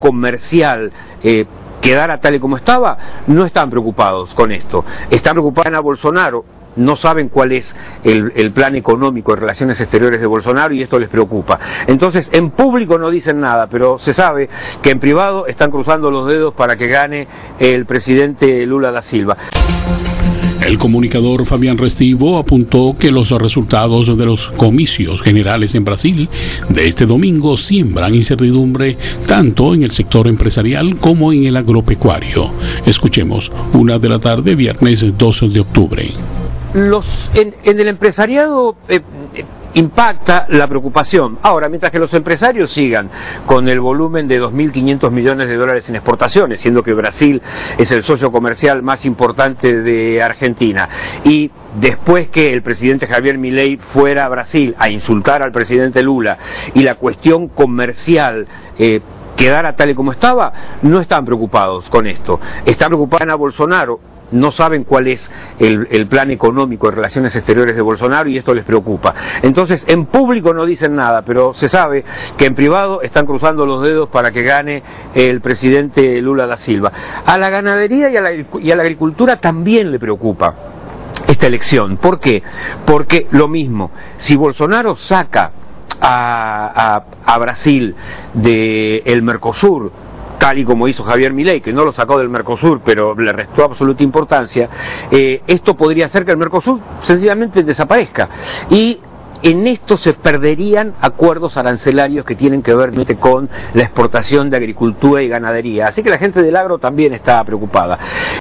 comercial quedara tal y como estaba, no están preocupados con esto. Están preocupados a Bolsonaro, no saben cuál es el plan económico de relaciones exteriores de Bolsonaro y esto les preocupa. Entonces, en público no dicen nada, pero se sabe que en privado están cruzando los dedos para que gane el presidente Lula da Silva. El comunicador Fabián Restivo apuntó que los resultados de los comicios generales en Brasil de este domingo siembran incertidumbre tanto en el sector empresarial como en el agropecuario. Escuchemos, 1 de la tarde, viernes 12 de octubre. En el empresariado impacta la preocupación. Ahora, mientras que los empresarios sigan con el volumen de 2.500 millones de dólares en exportaciones, siendo que Brasil es el socio comercial más importante de Argentina, y después que el presidente Javier Milei fuera a Brasil a insultar al presidente Lula y la cuestión comercial quedara tal y como estaba, no están preocupados con esto. Están preocupados a Bolsonaro, no saben cuál es el plan económico de relaciones exteriores de Bolsonaro y esto les preocupa. Entonces, en público no dicen nada, pero se sabe que en privado están cruzando los dedos para que gane el presidente Lula da Silva. A la ganadería y a la agricultura también le preocupa esta elección. ¿Por qué? Porque lo mismo, si Bolsonaro saca a Brasil del Mercosur, tal y como hizo Javier Milei, que no lo sacó del Mercosur, pero le restó absoluta importancia, esto podría hacer que el Mercosur sencillamente desaparezca. Y en esto se perderían acuerdos arancelarios que tienen que ver con la exportación de agricultura y ganadería. Así que la gente del agro también está preocupada.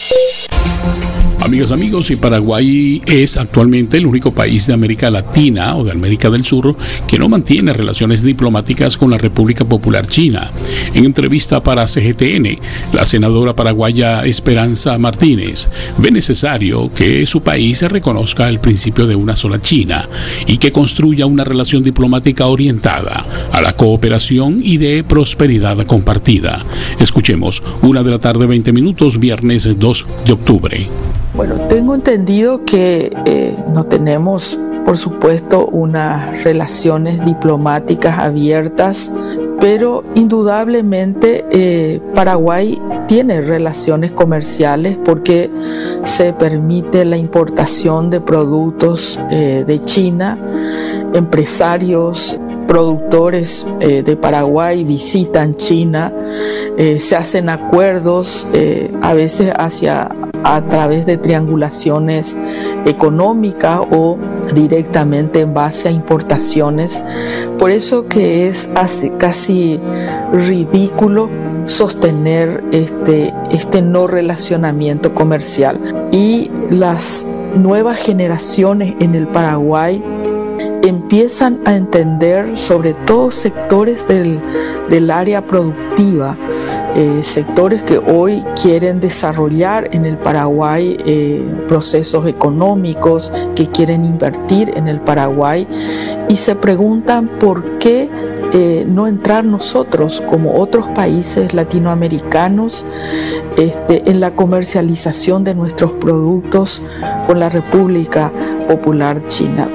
Amigas, amigos, y Paraguay es actualmente el único país de América Latina o de América del Sur que no mantiene relaciones diplomáticas con la República Popular China. En entrevista para CGTN, la senadora paraguaya Esperanza Martínez ve necesario que su país reconozca el principio de una sola China y que construya una relación diplomática orientada a la cooperación y de prosperidad compartida. Escuchemos, 1 de la tarde, 20 minutos, viernes 2 de octubre. Bueno, tengo entendido que no tenemos, por supuesto, unas relaciones diplomáticas abiertas, pero indudablemente Paraguay tiene relaciones comerciales porque se permite la importación de productos de China. Empresarios, productores de Paraguay visitan China, se hacen acuerdos a veces a través de triangulaciones económicas o directamente en base a importaciones. Por eso que es casi ridículo sostener este no relacionamiento comercial. Y las nuevas generaciones en el Paraguay empiezan a entender, sobre todo sectores del área productiva, sectores que hoy quieren desarrollar en el Paraguay procesos económicos, que quieren invertir en el Paraguay y se preguntan por qué no entrar nosotros como otros países latinoamericanos en la comercialización de nuestros productos con la República Popular China.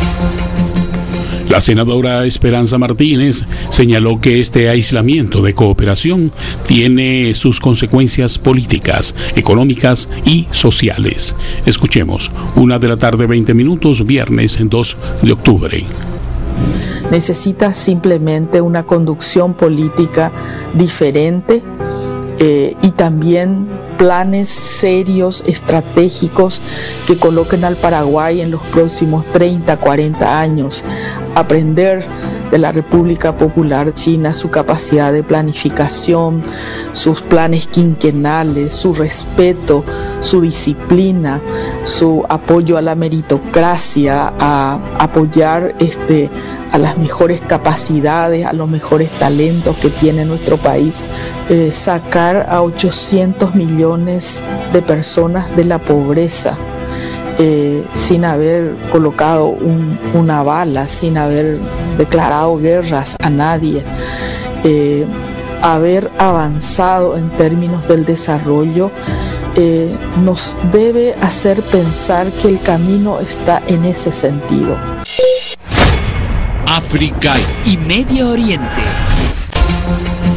La senadora Esperanza Martínez señaló que este aislamiento de cooperación tiene sus consecuencias políticas, económicas y sociales. Escuchemos, 1 de la tarde, 20 minutos, viernes 2 de octubre. Necesita simplemente una conducción política diferente y también planes serios, estratégicos que coloquen al Paraguay en los próximos 30, 40 años. Aprender de la República Popular China su capacidad de planificación, sus planes quinquenales, su respeto, su disciplina, su apoyo a la meritocracia, a apoyar a las mejores capacidades, a los mejores talentos que tiene nuestro país, sacar a 800 millones de personas de la pobreza, sin haber colocado una bala, sin haber declarado guerras a nadie, haber avanzado en términos del desarrollo, nos debe hacer pensar que el camino está en ese sentido. África y Medio Oriente.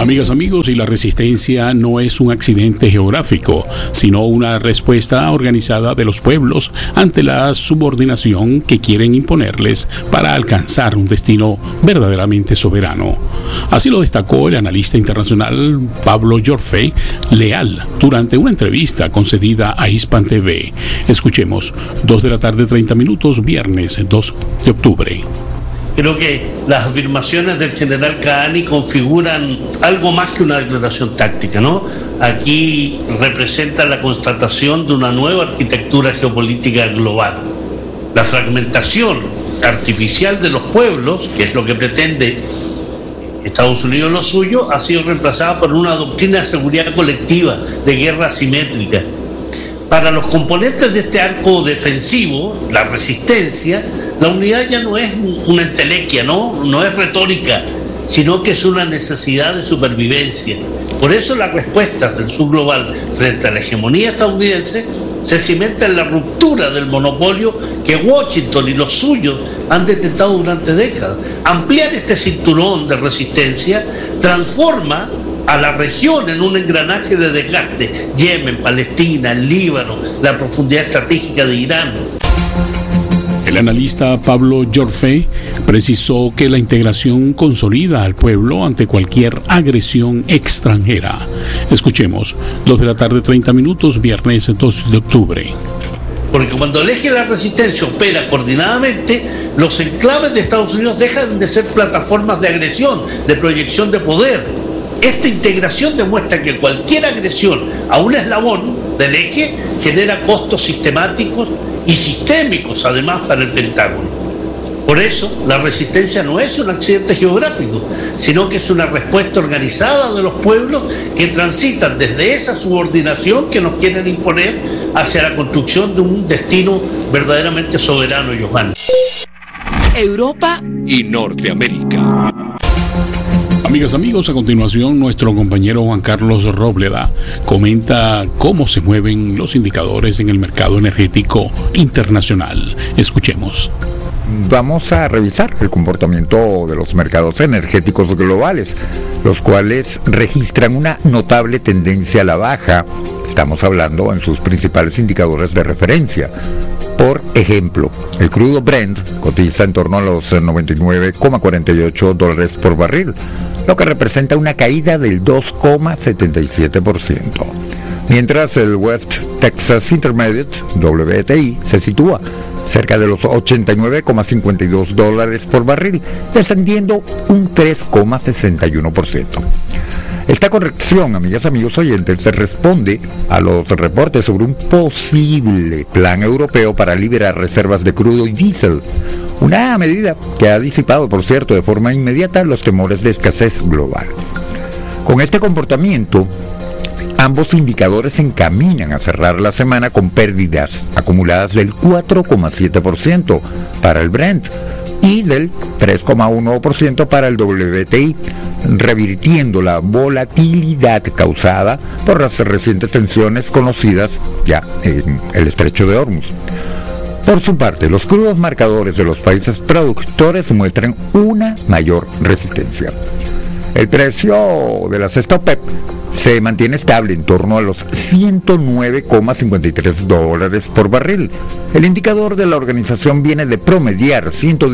Amigas, amigos, y la resistencia no es un accidente geográfico, sino una respuesta organizada de los pueblos ante la subordinación que quieren imponerles para alcanzar un destino verdaderamente soberano. Así lo destacó el analista internacional Pablo Jorfe, leal, durante una entrevista concedida a Hispan TV. Escuchemos, 2:30 p.m, viernes 2 de octubre. Creo que las afirmaciones del general Kahani configuran algo más que una declaración táctica, ¿no? Aquí representa la constatación de una nueva arquitectura geopolítica global. La fragmentación artificial de los pueblos, que es lo que pretende Estados Unidos lo suyo, ha sido reemplazada por una doctrina de seguridad colectiva, de guerra asimétrica. Para los componentes de este arco defensivo, la resistencia, la unidad ya no es una entelequia, no es retórica, sino que es una necesidad de supervivencia. Por eso las respuestas del sur global frente a la hegemonía estadounidense se cimenta en la ruptura del monopolio que Washington y los suyos han detentado durante décadas. Ampliar este cinturón de resistencia transforma a la región en un engranaje de desgaste. Yemen, Palestina, el Líbano, la profundidad estratégica de Irán. El analista Pablo Jorfe precisó que la integración consolida al pueblo ante cualquier agresión extranjera. Escuchemos, 2:30 p.m, viernes 2 de octubre. Porque cuando el eje de la resistencia opera coordinadamente, los enclaves de Estados Unidos dejan de ser plataformas de agresión, de proyección de poder. Esta integración demuestra que cualquier agresión a un eslabón del eje genera costos sistemáticos y sistémicos, además, para el Pentágono. Por eso, la resistencia no es un accidente geográfico, sino que es una respuesta organizada de los pueblos que transitan desde esa subordinación que nos quieren imponer hacia la construcción de un destino verdaderamente soberano, Johan. Europa y Norteamérica. Amigas, amigos, a continuación nuestro compañero Juan Carlos Róbleda comenta cómo se mueven los indicadores en el mercado energético internacional. Escuchemos. Vamos a revisar el comportamiento de los mercados energéticos globales, los cuales registran una notable tendencia a la baja. Estamos hablando en sus principales indicadores de referencia. Por ejemplo, el crudo Brent cotiza en torno a los $99,48 por barril, lo que representa una caída del 2,77%. Mientras el West Texas Intermediate, WTI, se sitúa cerca de los $89,52 por barril, descendiendo un 3,61%. Esta corrección, amigas, amigos oyentes, se responde a los reportes sobre un posible plan europeo para liberar reservas de crudo y diésel, una medida que ha disipado, por cierto, de forma inmediata los temores de escasez global. Con este comportamiento, ambos indicadores se encaminan a cerrar la semana con pérdidas acumuladas del 4,7% para el Brent y del 3,1% para el WTI, revirtiendo la volatilidad causada por las recientes tensiones conocidas ya en el estrecho de Hormuz. Por su parte, los crudos marcadores de los países productores muestran una mayor resistencia. El precio de la cesta OPEP se mantiene estable en torno a los $109,53 por barril. El indicador de la organización viene de promediar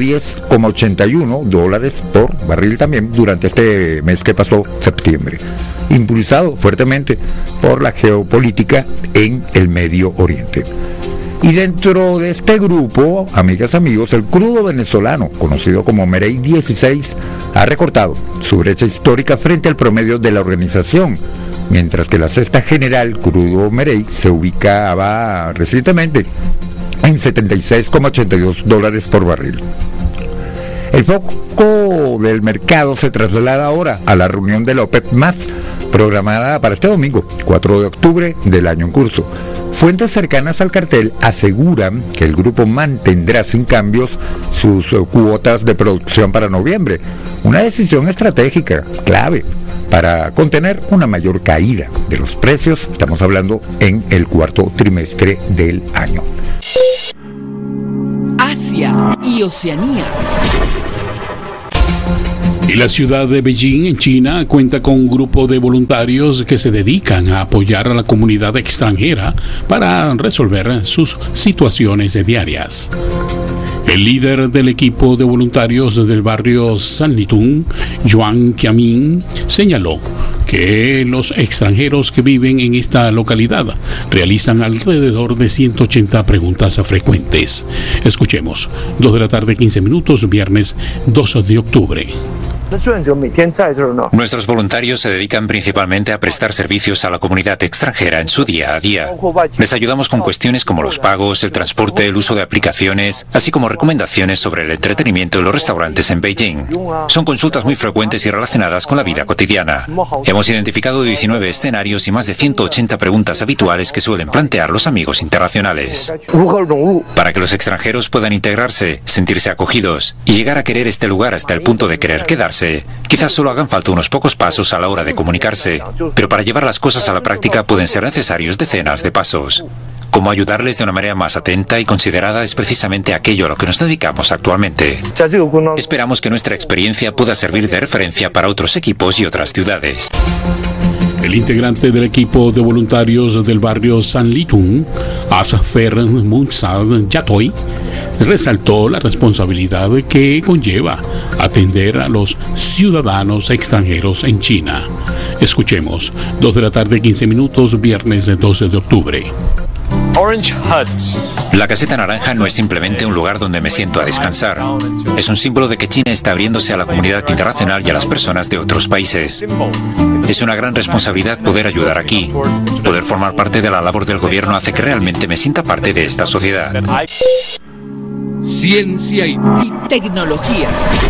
$110,81 por barril también durante este mes que pasó, septiembre, impulsado fuertemente por la geopolítica en el Medio Oriente. Y dentro de este grupo, amigas, amigos, el crudo venezolano, conocido como Merey 16, ha recortado su brecha histórica frente al promedio de la organización, mientras que la cesta general crudo Merey se ubicaba recientemente en $76,82 por barril. El foco del mercado se traslada ahora a la reunión de la OPEP+, programada para este domingo, 4 de octubre del año en curso. Fuentes cercanas al cartel aseguran que el grupo mantendrá sin cambios sus cuotas de producción para noviembre, una decisión estratégica clave para contener una mayor caída de los precios. Estamos hablando en el cuarto trimestre del año. Asia y Oceanía. Y la ciudad de Beijing, en China, cuenta con un grupo de voluntarios que se dedican a apoyar a la comunidad extranjera para resolver sus situaciones diarias. El líder del equipo de voluntarios del barrio Sanlitun, Yuan Qiamin, señaló que los extranjeros que viven en esta localidad realizan alrededor de 180 preguntas frecuentes. Escuchemos, 2 de la tarde, 15 minutos, viernes 2 de octubre. Nuestros voluntarios se dedican principalmente a prestar servicios a la comunidad extranjera en su día a día. Les ayudamos con cuestiones como los pagos, el transporte, el uso de aplicaciones, así como recomendaciones sobre el entretenimiento y los restaurantes en Beijing. Son consultas muy frecuentes y relacionadas con la vida cotidiana. Hemos identificado 19 escenarios y más de 180 preguntas habituales que suelen plantear los amigos internacionales. Para que los extranjeros puedan integrarse, sentirse acogidos y llegar a querer este lugar hasta el punto de querer quedarse, quizás solo hagan falta unos pocos pasos a la hora de comunicarse, pero para llevar las cosas a la práctica pueden ser necesarios decenas de pasos. Cómo ayudarles de una manera más atenta y considerada es precisamente aquello a lo que nos dedicamos actualmente. Esperamos que nuestra experiencia pueda servir de referencia para otros equipos y otras ciudades. El integrante del equipo de voluntarios del barrio Sanlitun, Asfer Munsad Yatoy, resaltó la responsabilidad que conlleva atender a los ciudadanos extranjeros en China. Escuchemos, 2 de la tarde, 15 minutos, viernes 12 de octubre. Orange Hut. La caseta naranja no es simplemente un lugar donde me siento a descansar. Es un símbolo de que China está abriéndose a la comunidad internacional y a las personas de otros países. Es una gran responsabilidad poder ayudar aquí. Poder formar parte de la labor del gobierno hace que realmente me sienta parte de esta sociedad. Ciencia y tecnología.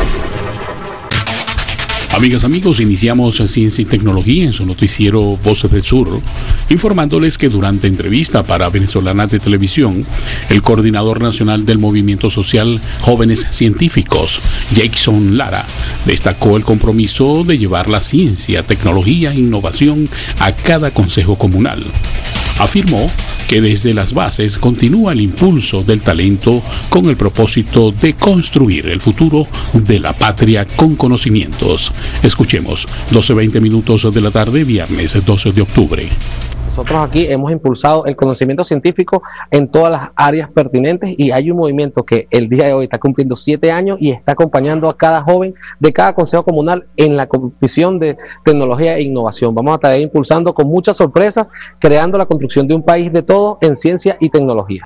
Amigas, amigos, iniciamos Ciencia y Tecnología en su noticiero Voces del Sur, informándoles que durante entrevista para Venezolana de Televisión, el coordinador nacional del movimiento social Jóvenes Científicos, Jackson Lara, destacó el compromiso de llevar la ciencia, tecnología e innovación a cada consejo comunal. Afirmó que desde las bases continúa el impulso del talento con el propósito de construir el futuro de la patria con conocimientos. Escuchemos, 12:20 minutos de la tarde, viernes 12 de octubre. Nosotros aquí hemos impulsado el conocimiento científico en todas las áreas pertinentes y hay un movimiento que el día de hoy está cumpliendo 7 años y está acompañando a cada joven de cada consejo comunal en la visión de tecnología e innovación. Vamos a estar impulsando con muchas sorpresas, creando la construcción de un país de todo en ciencia y tecnología.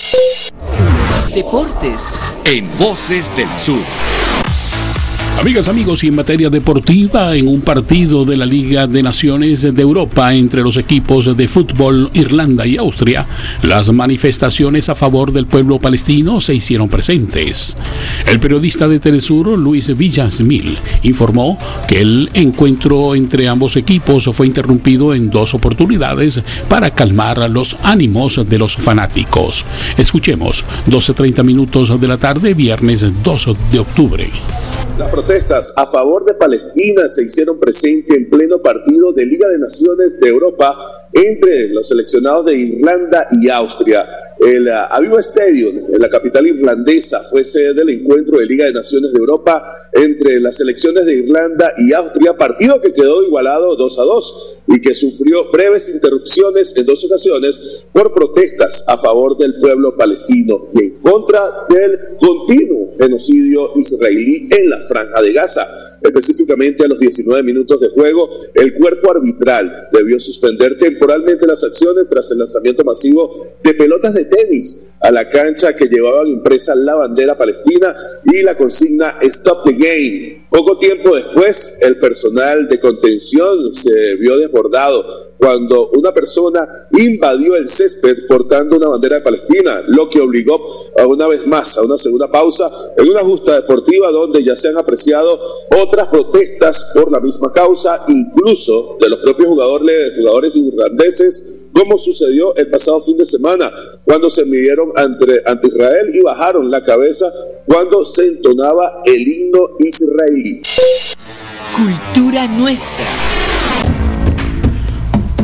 Deportes en Voces del Sur. Amigas, amigos, y en materia deportiva, en un partido de la Liga de Naciones de Europa entre los equipos de fútbol Irlanda y Austria, las manifestaciones a favor del pueblo palestino se hicieron presentes. El periodista de Telesur, Luis Villasmil, informó que el encuentro entre ambos equipos fue interrumpido en 2 oportunidades para calmar los ánimos de los fanáticos. Escuchemos, 12:30 minutos de la tarde, viernes 2 de octubre. Las protestas a favor de Palestina se hicieron presentes en pleno partido de Liga de Naciones de Europa entre los seleccionados de Irlanda y Austria. El Aviva Stadium, en la capital irlandesa, fue sede del encuentro de Liga de Naciones de Europa entre las selecciones de Irlanda y Austria, partido que quedó igualado 2-2 y que sufrió breves interrupciones en 2 ocasiones por protestas a favor del pueblo palestino y en contra del continuo genocidio israelí en la Franja de Gaza. Específicamente a los 19 minutos de juego, el cuerpo arbitral debió suspender temporalmente las acciones tras el lanzamiento masivo de pelotas de tenis a la cancha que llevaban impresa la bandera palestina y la consigna Stop the Game. Poco tiempo después, el personal de contención se vio desbordado cuando una persona invadió el césped portando una bandera de Palestina, lo que obligó a una vez más a una segunda pausa en una justa deportiva donde ya se han apreciado otras protestas por la misma causa, incluso de los propios jugadores irlandeses, como sucedió el pasado fin de semana, cuando se midieron ante Israel y bajaron la cabeza cuando se entonaba el himno israelí. Cultura nuestra.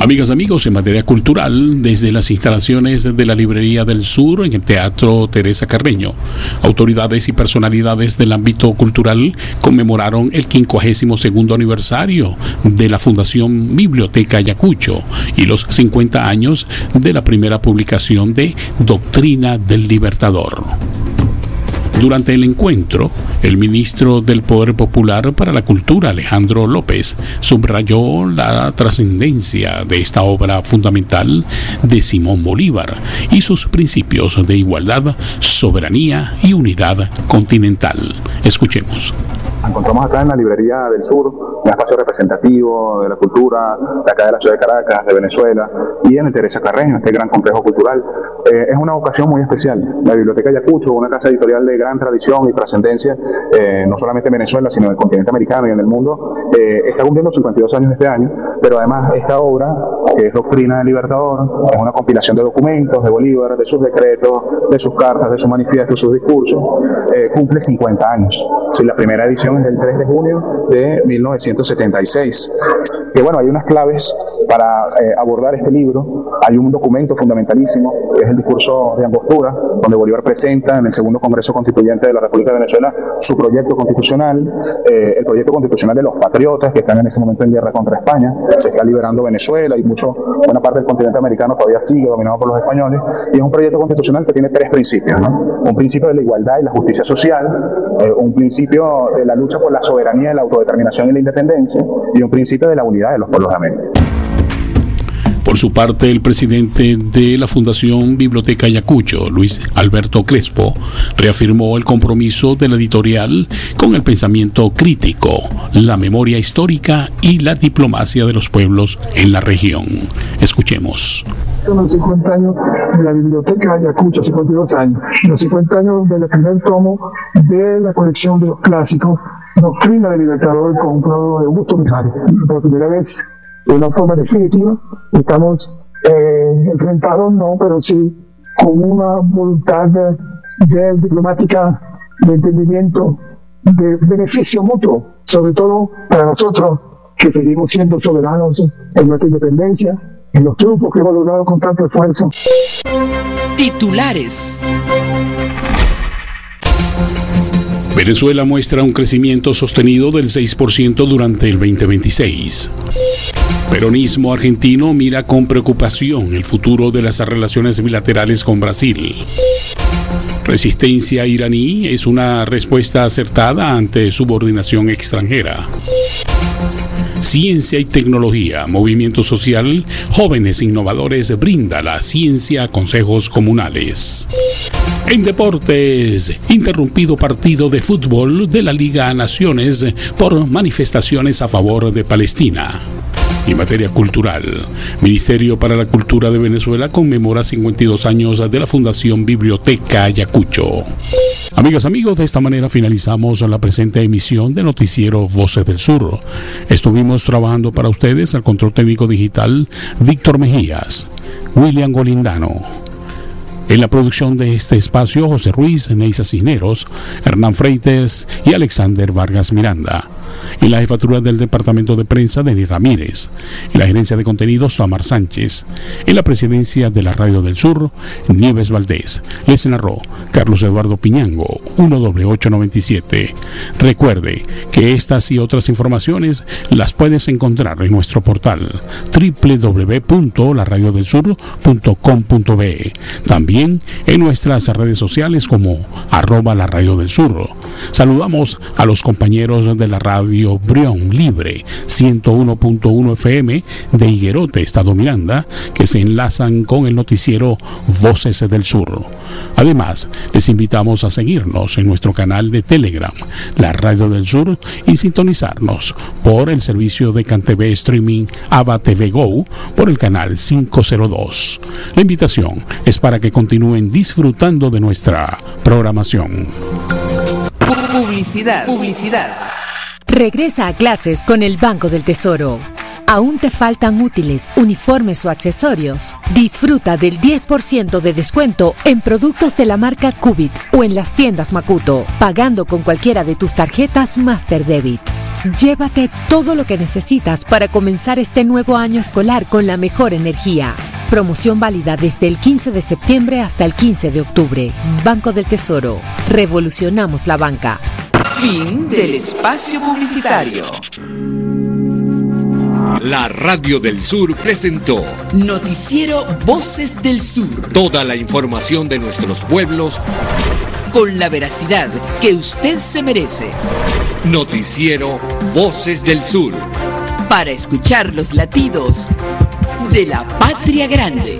Amigas, amigos, en materia cultural, desde las instalaciones de la Librería del Sur en el Teatro Teresa Carreño, autoridades y personalidades del ámbito cultural conmemoraron el 52º aniversario de la Fundación Biblioteca Ayacucho y los 50 años de la primera publicación de Doctrina del Libertador. Durante el encuentro, el ministro del Poder Popular para la Cultura, Alejandro López, subrayó la trascendencia de esta obra fundamental de Simón Bolívar y sus principios de igualdad, soberanía y unidad continental. Escuchemos. Nos encontramos acá en la Librería del Sur, un espacio representativo de la cultura de acá de la ciudad de Caracas, de Venezuela, y en el Teresa Carreño, este gran complejo cultural. Es una ocasión muy especial. La Biblioteca Ayacucho, una casa editorial de gran tradición y trascendencia, no solamente en Venezuela, sino en el continente americano y en el mundo, está cumpliendo 52 años este año, pero además esta obra, que es Doctrina del Libertador, es una compilación de documentos de Bolívar, de sus decretos, de sus cartas, de sus manifiestos, sus discursos, cumple 50 años. Sí, la primera edición es del 3 de junio de 1976. Que bueno, hay unas claves para abordar este libro. Hay un documento fundamentalísimo, que es el discurso de Angostura, donde Bolívar presenta en el segundo Congreso Constituyente de la República de Venezuela su proyecto constitucional, el proyecto constitucional de los patriotas que están en ese momento en guerra contra España. Se está liberando Venezuela y buena parte del continente americano todavía sigue dominado por los españoles, y es un proyecto constitucional que tiene 3 principios, ¿no? Un principio de la igualdad y la justicia social, un principio de la lucha por la soberanía, la autodeterminación y la independencia, y un principio de la unidad de los pueblos de América. Por su parte, el presidente de la Fundación Biblioteca Ayacucho, Luis Alberto Crespo, reafirmó el compromiso de la editorial con el pensamiento crítico, la memoria histórica y la diplomacia de los pueblos en la región. Escuchemos. Los 50 años de la Biblioteca Ayacucho, 52 años, los 50 años del primer tomo de la colección de los clásicos, Doctrina del Libertador, con un prólogo de Augusto Mijares. Por primera vez, de una forma definitiva, estamos enfrentados, no, pero sí con una voluntad de diplomática, de entendimiento, de beneficio mutuo, sobre todo para nosotros que seguimos siendo soberanos en nuestra independencia, en los triunfos que hemos logrado con tanto esfuerzo. Titulares. Venezuela muestra un crecimiento sostenido del 6% durante el 2026. Peronismo argentino mira con preocupación el futuro de las relaciones bilaterales con Brasil. Resistencia iraní es una respuesta acertada ante subordinación extranjera. Ciencia y tecnología, movimiento social, jóvenes innovadores brinda la ciencia a consejos comunales. En deportes, interrumpido partido de fútbol de la Liga Naciones por manifestaciones a favor de Palestina. En materia cultural, Ministerio para la Cultura de Venezuela conmemora 52 años de la Fundación Biblioteca Ayacucho. Amigas, amigos, de esta manera finalizamos la presente emisión de Noticiero Voces del Sur. Estuvimos trabajando para ustedes al control técnico digital Víctor Mejías, William Golindano. En la producción de este espacio, José Ruiz, Neisa Cisneros, Hernán Freites y Alexander Vargas Miranda. En la jefatura del departamento de prensa, Denis Ramírez. En la gerencia de contenidos, Tamar Sánchez. En la presidencia de la Radio del Sur, Nieves Valdés. Les narró Carlos Eduardo Piñango, 18897. Recuerde que estas y otras informaciones las puedes encontrar en nuestro portal www.laradiodelsur.com.be. También en nuestras redes sociales como @LaRadioDelSur. Saludamos a los compañeros de la Radio Brión Libre 101.1 FM de Higuerote, Estado Miranda, que se enlazan con el noticiero Voces del Sur. Además, les invitamos a seguirnos en nuestro canal de Telegram, La Radio del Sur, y sintonizarnos por el servicio de CanTV Streaming Ava TV Go por el canal 502. La invitación es para que continúen disfrutando de nuestra programación. Publicidad. Regresa a clases con el Banco del Tesoro. ¿Aún te faltan útiles, uniformes o accesorios? Disfruta del 10% de descuento en productos de la marca Cubit o en las tiendas Makuto, pagando con cualquiera de tus tarjetas Master Debit. Llévate todo lo que necesitas para comenzar este nuevo año escolar con la mejor energía. Promoción válida desde el 15 de septiembre hasta el 15 de octubre. Banco del Tesoro. Revolucionamos la banca. Fin del espacio publicitario. La Radio del Sur presentó Noticiero Voces del Sur. Toda la información de nuestros pueblos con la veracidad que usted se merece. Noticiero Voces del Sur. Para escuchar los latidos de la patria grande.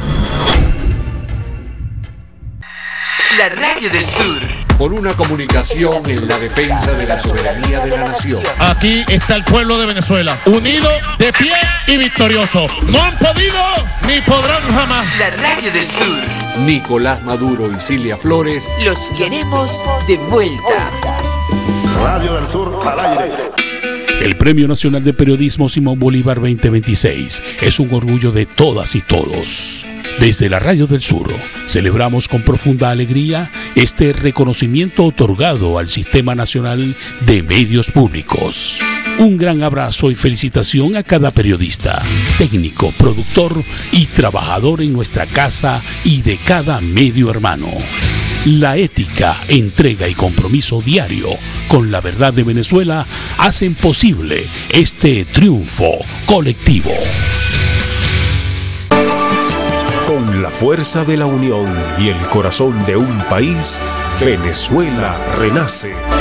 La Radio del Sur. Por una comunicación en la defensa de la soberanía de la nación. Aquí está el pueblo de Venezuela, unido, de pie y victorioso. No han podido ni podrán jamás. La Radio del Sur. Nicolás Maduro y Cilia Flores. Los queremos de vuelta. Radio del Sur al aire. El Premio Nacional de Periodismo Simón Bolívar 2026 es un orgullo de todas y todos. Desde la Radio del Sur celebramos con profunda alegría este reconocimiento otorgado al Sistema Nacional de Medios Públicos. Un gran abrazo y felicitación a cada periodista, técnico, productor y trabajador en nuestra casa y de cada medio hermano. La ética, entrega y compromiso diario con la verdad de Venezuela hacen posible este triunfo colectivo. Con la fuerza de la unión y el corazón de un país, Venezuela renace.